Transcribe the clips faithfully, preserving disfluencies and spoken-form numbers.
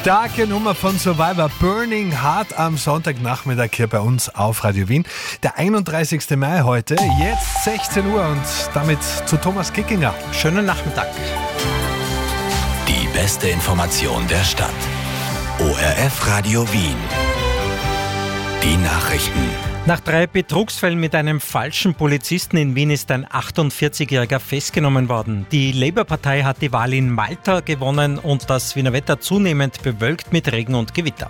Starke Nummer von Survivor, Burning Heart am Sonntagnachmittag hier bei uns auf Radio Wien. Der einunddreißigsten Mai heute, jetzt sechzehn Uhr und damit zu Thomas Kickinger. Schönen Nachmittag. Die beste Information der Stadt. O R F Radio Wien. Die Nachrichten. Nach drei Betrugsfällen mit einem falschen Polizisten in Wien ist ein achtundvierzigjähriger festgenommen worden. Die Labour-Partei hat die Wahl in Malta gewonnen und das Wiener Wetter zunehmend bewölkt mit Regen und Gewitter.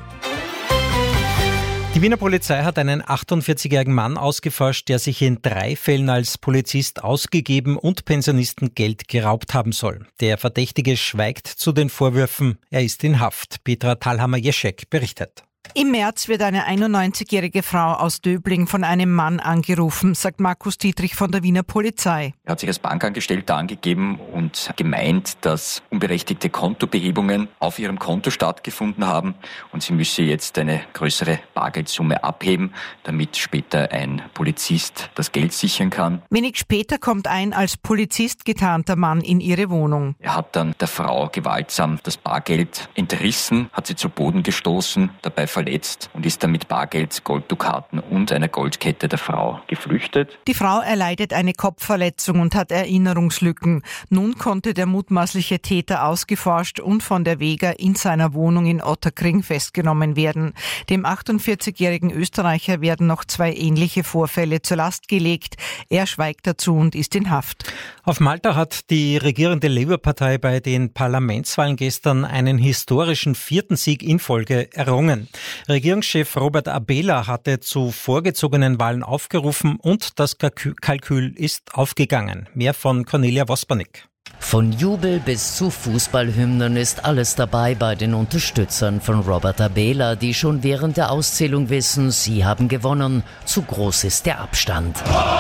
Die Wiener Polizei hat einen achtundvierzigjährigen Mann ausgeforscht, der sich in drei Fällen als Polizist ausgegeben und Pensionisten Geld geraubt haben soll. Der Verdächtige schweigt zu den Vorwürfen. Er ist in Haft. Petra Thalhammer-Jeschek berichtet. Im März wird eine einundneunzigjährige Frau aus Döbling von einem Mann angerufen, sagt Markus Dietrich von der Wiener Polizei. Er hat sich als Bankangestellter angegeben und gemeint, dass unberechtigte Kontobehebungen auf ihrem Konto stattgefunden haben und sie müsse jetzt eine größere Bargeldsumme abheben, damit später ein Polizist das Geld sichern kann. Wenig später kommt ein als Polizist getarnter Mann in ihre Wohnung. Er hat dann der Frau gewaltsam das Bargeld entrissen, hat sie zu Boden gestoßen, dabei verletzt und ist dann mit Bargeld, Golddukaten und einer Goldkette der Frau geflüchtet. Die Frau erleidet eine Kopfverletzung und hat Erinnerungslücken. Nun konnte der mutmaßliche Täter ausgeforscht und von der Vega in seiner Wohnung in Ottakring festgenommen werden. Dem achtundvierzigjährigen Österreicher werden noch zwei ähnliche Vorfälle zur Last gelegt. Er schweigt dazu und ist in Haft. Auf Malta hat die regierende Labour-Partei bei den Parlamentswahlen gestern einen historischen vierten Sieg in Folge errungen. Regierungschef Robert Abela hatte zu vorgezogenen Wahlen aufgerufen und das Kalkül ist aufgegangen. Mehr von Cornelia Wospernick. Von Jubel bis zu Fußballhymnen ist alles dabei bei den Unterstützern von Robert Abela, die schon während der Auszählung wissen, sie haben gewonnen. Zu groß ist der Abstand.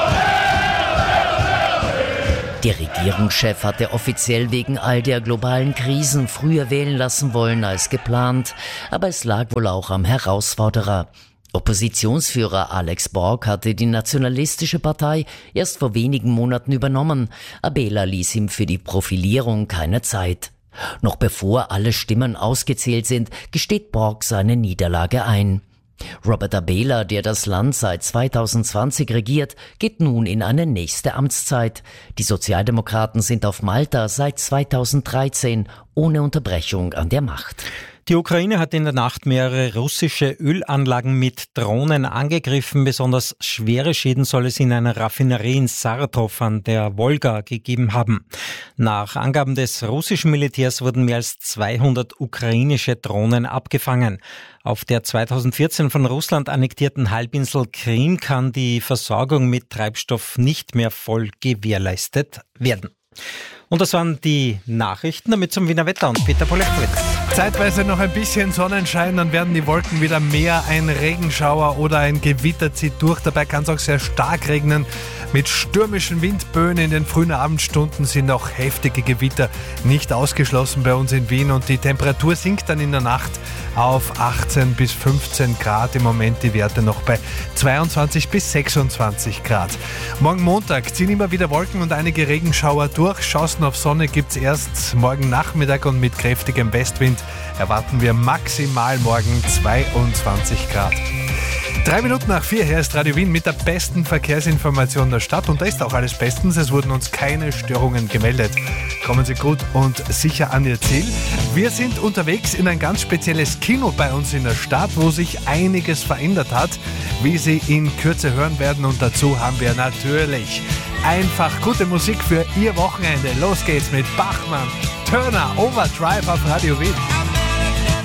Der Regierungschef hatte offiziell wegen all der globalen Krisen früher wählen lassen wollen als geplant, aber es lag wohl auch am Herausforderer. Oppositionsführer Alex Borg hatte die nationalistische Partei erst vor wenigen Monaten übernommen. Abela ließ ihm für die Profilierung keine Zeit. Noch bevor alle Stimmen ausgezählt sind, gesteht Borg seine Niederlage ein. Robert Abela, der das Land seit zweitausendzwanzig regiert, geht nun in eine nächste Amtszeit. Die Sozialdemokraten sind auf Malta seit zweitausenddreizehn ohne Unterbrechung an der Macht. Die Ukraine hat in der Nacht mehrere russische Ölanlagen mit Drohnen angegriffen. Besonders schwere Schäden soll es in einer Raffinerie in Saratow an der Wolga gegeben haben. Nach Angaben des russischen Militärs wurden mehr als zweihundert ukrainische Drohnen abgefangen. Auf der zweitausendvierzehn von Russland annektierten Halbinsel Krim kann die Versorgung mit Treibstoff nicht mehr voll gewährleistet werden. Und das waren die Nachrichten, damit zum Wiener Wetter und Peter Polechowitz. Zeitweise noch ein bisschen Sonnenschein, dann werden die Wolken wieder mehr. Ein Regenschauer oder ein Gewitter zieht durch. Dabei kann es auch sehr stark regnen. Mit stürmischen Windböen in den frühen Abendstunden sind auch heftige Gewitter nicht ausgeschlossen bei uns in Wien. Und die Temperatur sinkt dann in der Nacht auf achtzehn bis fünfzehn Grad. Im Moment die Werte noch bei zweiundzwanzig bis sechsundzwanzig Grad. Morgen Montag ziehen immer wieder Wolken und einige Regenschauer durch. Chancen auf Sonne gibt's erst morgen Nachmittag und mit kräftigem Westwind erwarten wir maximal morgen zweiundzwanzig Grad. Drei Minuten nach vier, hier ist Radio Wien mit der besten Verkehrsinformation der Stadt. Und da ist auch alles bestens. Es wurden uns keine Störungen gemeldet. Kommen Sie gut und sicher an Ihr Ziel. Wir sind unterwegs in ein ganz spezielles Kino bei uns in der Stadt, wo sich einiges verändert hat, wie Sie in Kürze hören werden. Und dazu haben wir natürlich einfach gute Musik für Ihr Wochenende. Los geht's mit Bachmann, Turner, Overdrive auf Radio Wien.